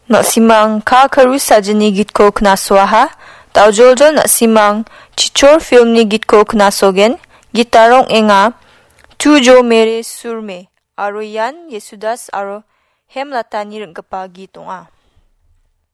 Naksimang ka karus sajani gitko knaswaha, taujol naksimang chichor film ni gitko knasogen, gitarong enga, tujo mere surme, aro yan Yesudas aro hemlatani ringkapa git ong·a.